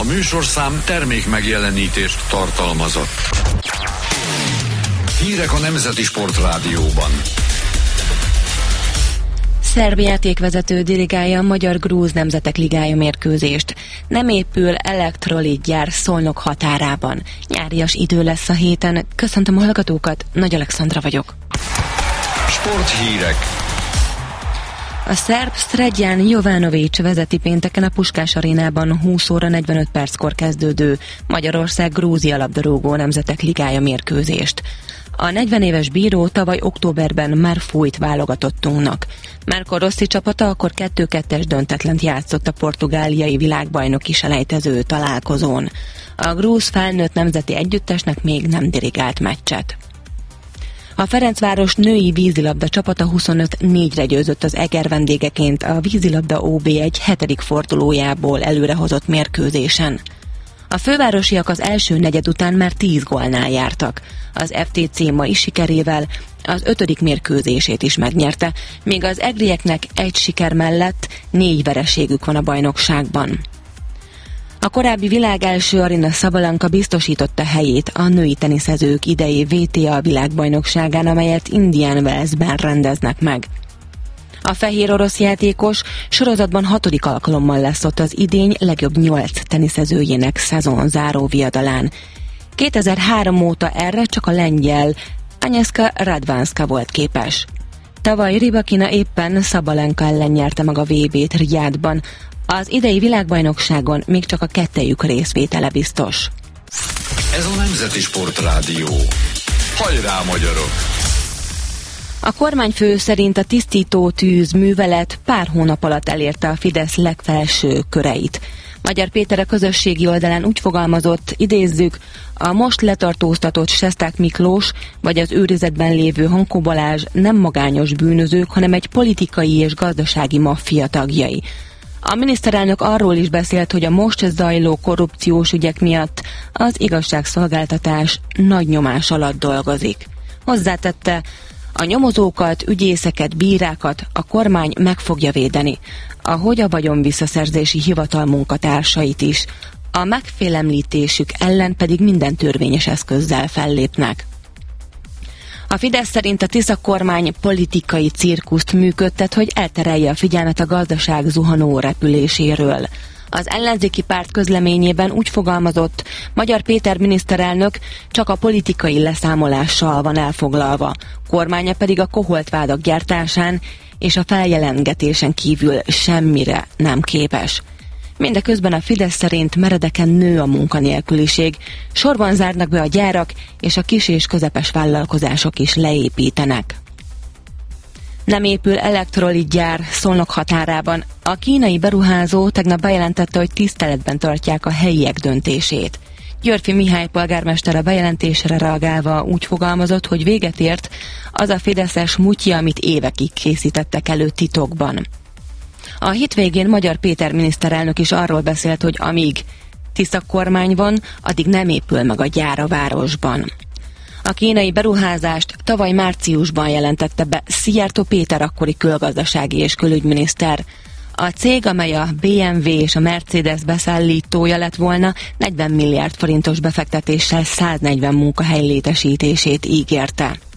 műsorszám termék megjelenítést tartalmazott. Hírek a Nemzeti Sportrádióban. Szerb játékvezető dirigálja a Magyar-Grúz Nemzetek Ligája mérkőzést. Nem épül elektrolit gyár Szolnok határában. Nyárias idő lesz a héten. Köszöntöm a hallgatókat, Nagy Alexandra vagyok. Sporthírek. A szerb Srđan Jovanović vezeti pénteken a Puskás arénában 20 óra 45 perckor kezdődő Magyarország-Grúzia labdarúgó Nemzetek Ligája mérkőzést. A 40 éves bíró tavaly októberben már fújt válogatottunknak. Marco Rossi csapata akkor 2-2-es döntetlent játszott a portugáliai világbajnoki selejtező találkozón. A grúz felnőtt nemzeti együttesnek még nem dirigált meccset. A Ferencváros női vízilabda csapata 25-4-re győzött az Eger vendégeként a vízilabda OB1 7. fordulójából előrehozott mérkőzésen. A fővárosiak az első negyed után már 10 gólnál jártak. Az FTC mai sikerével az 5. mérkőzését is megnyerte, míg az egrieknek egy siker mellett 4 vereségük van a bajnokságban. A korábbi világ első Aryna Sabalenka biztosította helyét a női teniszezők idei WTA világbajnokságán, amelyet Indian Wellsben rendeznek meg. A fehér orosz játékos sorozatban 6. alkalommal lesz ott az idény legjobb 8 teniszezőjének szezonzáró viadalán. 2003 óta erre csak a lengyel Agnieszka Radwanska volt képes. Tavaly Rybakina éppen Sabalenka ellen nyerte meg a VB-t Riyadban. Az idei világbajnokságon még csak a kettejük részvétele biztos. Ez a Nemzeti Sportrádió. Hajrá, magyarok! A kormányfő szerint a tisztító tűz művelet pár hónap alatt elérte a Fidesz legfelső köreit. Magyar Péter a közösségi oldalán úgy fogalmazott, idézzük, a most letartóztatott Sesták Miklós vagy az őrizetben lévő Hankó Balázs nem magányos bűnözők, hanem egy politikai és gazdasági maffia tagjai. A miniszterelnök arról is beszélt, hogy a most zajló korrupciós ügyek miatt az igazságszolgáltatás nagy nyomás alatt dolgozik. Hozzátette, a nyomozókat, ügyészeket, bírákat a kormány meg fogja védeni, ahogy a vagyonvisszaszerzési hivatal munkatársait is. A megfélemlítésük ellen pedig minden törvényes eszközzel fellépnek. A Fidesz szerint a Tisza kormány politikai cirkuszt működtet, hogy elterelje a figyelmet a gazdaság zuhanó repüléséről. Az ellenzéki párt közleményében úgy fogalmazott, Magyar Péter miniszterelnök csak a politikai leszámolással van elfoglalva, kormánya pedig a koholt vádak gyártásán és a feljelentgetésen kívül semmire nem képes. Mindeközben a Fidesz szerint meredeken nő a munkanélküliség, sorban zárnak be a gyárak, és a kis és közepes vállalkozások is leépítenek. Nem épül elektrolitgyár Szolnok határában. A kínai beruházó tegnap bejelentette, hogy tiszteletben tartják a helyiek döntését. Györffy Mihály polgármester a bejelentésre reagálva úgy fogalmazott, hogy véget ért az a fideszes mutyi, amit évekig készítettek elő titokban. A hétvégén Magyar Péter miniszterelnök is arról beszélt, hogy amíg Tisza kormány van, addig nem épül meg a gyár a városban. A kínai beruházást tavaly márciusban jelentette be Szijjártó Péter akkori külgazdasági és külügyminiszter. A cég, amely a BMW és a Mercedes beszállítója lett volna, 40 milliárd forintos befektetéssel 140 munkahely létesítését ígérte.